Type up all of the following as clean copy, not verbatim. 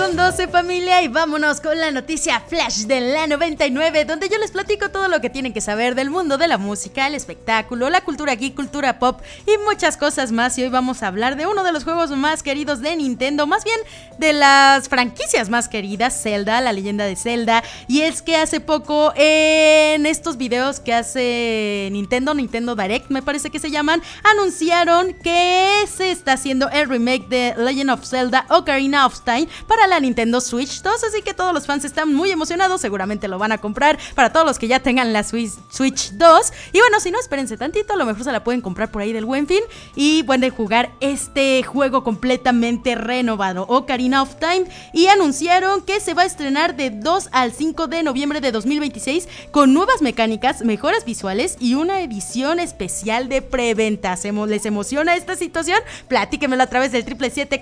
9:12 familia, y vámonos con la noticia flash de la 99, donde yo les platico todo lo que tienen que saber del mundo de la música, el espectáculo, la cultura geek, cultura pop y muchas cosas más. Y hoy vamos a hablar de uno de los juegos más queridos de Nintendo, más bien de las franquicias más queridas, Zelda, la leyenda de Zelda. Y es que hace poco en estos videos que hace Nintendo Direct, me parece que se llaman, anunciaron que se está haciendo el remake de Legend of Zelda Ocarina of Time para la Nintendo Switch 2, así que todos los fans están muy emocionados, seguramente lo van a comprar para todos los que ya tengan la Switch 2, y bueno, si no, espérense tantito, a lo mejor se la pueden comprar por ahí del Buen Fin y pueden jugar este juego completamente renovado, Ocarina of Time, y anunciaron que se va a estrenar de 2 al 5 de noviembre de 2026 con nuevas mecánicas, mejoras visuales y una edición especial de preventa. ¿Les emociona esta situación? Platíquenmelo a través del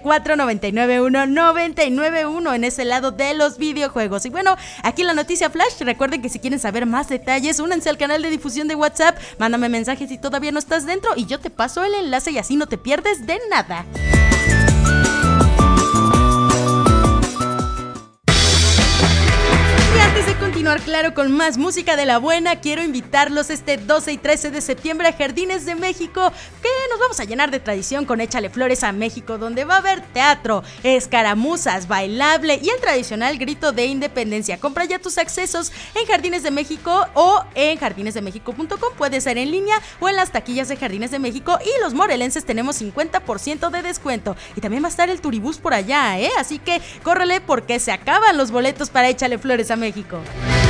777-499-1991 en ese lado de los videojuegos. Y bueno, aquí la noticia flash. Recuerden que si quieren saber más detalles, únanse al canal de difusión de WhatsApp, mándame mensajes si todavía no estás dentro y yo te paso el enlace y así no te pierdes de nada. Antes de continuar, claro, con más música de la buena, quiero invitarlos este 12 y 13 de septiembre a Jardines de México, que nos vamos a llenar de tradición con Échale Flores a México, donde va a haber teatro, escaramuzas, bailable y el tradicional grito de independencia. Compra ya tus accesos en Jardines de México o en jardinesdemexico.com, puede ser en línea o en las taquillas de Jardines de México, y los morelenses tenemos 50% de descuento, y también va a estar el turibús por allá, así que córrele porque se acaban los boletos para Échale Flores a México.